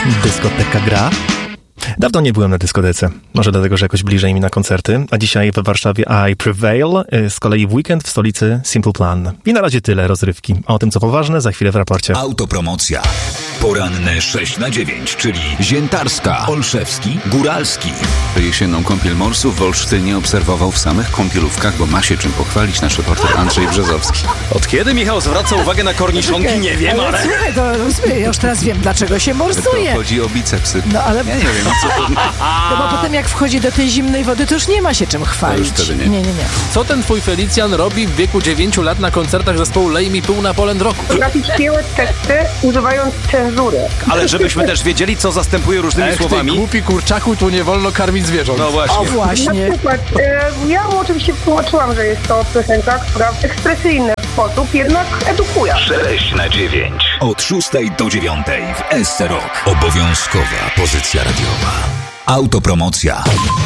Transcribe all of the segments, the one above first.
Dyskoteka gra. Dawno nie byłem na dyskotece. Może dlatego, że jakoś bliżej mi na koncerty. A dzisiaj w Warszawie I Prevail, z kolei w weekend w stolicy Simple Plan. I na razie tyle rozrywki. A o tym, co poważne, za chwilę w raporcie. Autopromocja. Poranne 6/9, czyli Ziętarska, Olszewski, Góralski. Jesienną kąpiel morsów w Olsztynie obserwował w samych kąpielówkach, bo ma się czym pochwalić nasz reporter Andrzej Brzezowski. Od kiedy Michał zwraca uwagę na korniszonki? Nie wiem, ale... Słuchaj, to ja już teraz wiem, dlaczego się morsuje. To chodzi o bicepsy. No ale... Ja nie wiem, co to... No bo potem jak wchodzi do tej zimnej wody, to już nie ma się czym chwalić. To już wtedy nie. Nie. Co ten twój Felicjan robi w wieku 9 lat na koncertach zespołu Lej Mi Pół na Poland Rocku? Potrafi śpiewać teksty, używając cenzury. Ale żebyśmy też wiedzieli, co zastępuje różnymi słowami. Ty głupi kurczaku, tu nie wolno karmić zwierząt. No właśnie. O właśnie. Na przykład, ja mu oczywiście tłumaczyłam, że jest to piosenka, która w ekstresyjny sposób jednak edukuje. 6/9. Od 6 do 9 w SC Rock. Obowiązkowa pozycja radiowa. Autopromocja.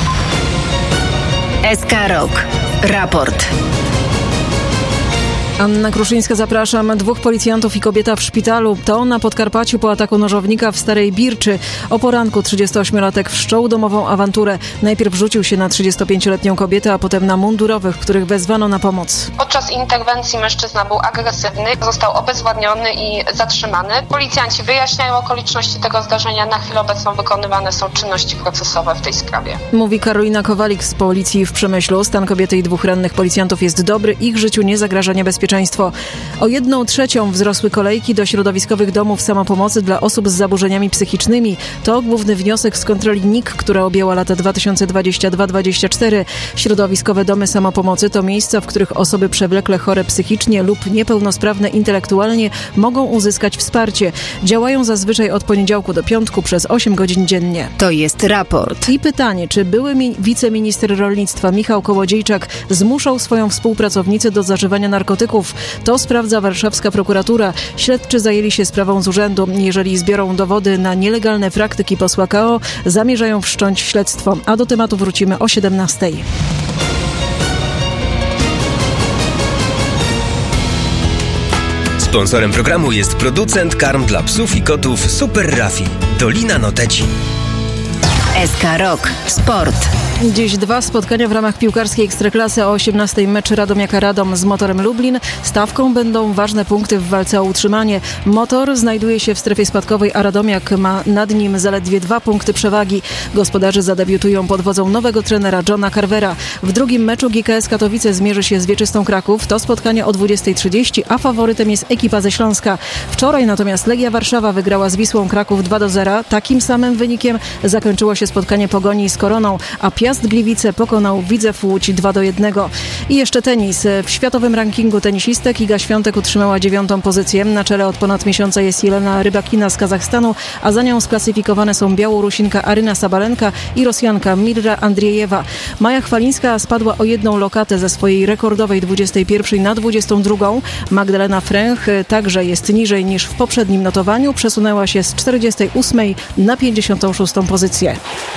SK Rock. Raport. Anna Kruszyńska, zapraszam. 2 policjantów i kobieta w szpitalu. To na Podkarpaciu po ataku nożownika w Starej Birczy. O poranku 38-latek wszczął domową awanturę. Najpierw rzucił się na 35-letnią kobietę, a potem na mundurowych, których wezwano na pomoc. Podczas interwencji mężczyzna był agresywny, został obezwładniony i zatrzymany. Policjanci wyjaśniają okoliczności tego zdarzenia. Na chwilę obecną wykonywane są czynności procesowe w tej sprawie. Mówi Karolina Kowalik z policji w Przemyślu. Stan kobiety i 2 rannych policjantów jest dobry. Ich życiu nie zagraża niebezpieczeństwo. O 1/3 wzrosły kolejki do środowiskowych domów samopomocy dla osób z zaburzeniami psychicznymi. To główny wniosek z kontroli NIK, która objęła lata 2022-2024. Środowiskowe domy samopomocy to miejsca, w których osoby przewlekle chore psychicznie lub niepełnosprawne intelektualnie mogą uzyskać wsparcie. Działają zazwyczaj od poniedziałku do piątku przez 8 godzin dziennie. To jest raport. I pytanie, czy były wiceminister rolnictwa Michał Kołodziejczak zmuszał swoją współpracownicę do zażywania narkotyków? To sprawdza warszawska prokuratura. Śledczy zajęli się sprawą z urzędu. Jeżeli zbiorą dowody na nielegalne praktyki posła KO, zamierzają wszcząć śledztwo. A do tematu wrócimy o 17:00. Sponsorem programu jest producent karm dla psów i kotów Super Rafi. Dolina Noteci. SK Rock. Sport. Dziś 2 spotkania w ramach piłkarskiej Ekstraklasy. O 18:00 mecz Radomiaka-Radom z Motorem Lublin. Stawką będą ważne punkty w walce o utrzymanie. Motor znajduje się w strefie spadkowej, a Radomiak ma nad nim zaledwie 2 punkty przewagi. Gospodarze zadebiutują pod wodzą nowego trenera Johna Carvera. W drugim meczu GKS Katowice zmierzy się z Wieczystą Kraków. To spotkanie o 20:30, a faworytem jest ekipa ze Śląska. Wczoraj natomiast Legia Warszawa wygrała z Wisłą Kraków 2-0. Takim samym wynikiem zakończyło się spotkanie Pogoni z Koroną, a Piast Gliwice pokonał Widzew Łódź 2-1. I jeszcze tenis. W światowym rankingu tenisistek Iga Świątek utrzymała 9. pozycję. Na czele od ponad miesiąca jest Jelena Rybakina z Kazachstanu, a za nią sklasyfikowane są Białorusinka Aryna Sabalenka i Rosjanka Mirra Andriejewa. Maja Chwalińska spadła o 1 lokatę ze swojej rekordowej 21 na 22. Magdalena Fręch także jest niżej niż w poprzednim notowaniu. Przesunęła się z 48 na 56 pozycję.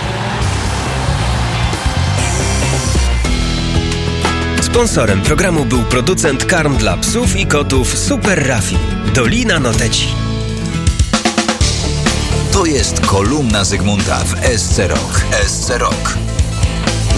Sponsorem programu był producent karm dla psów i kotów Super Rafi. Dolina Noteci. To jest kolumna Zygmunta w SC Rock. SC Rock.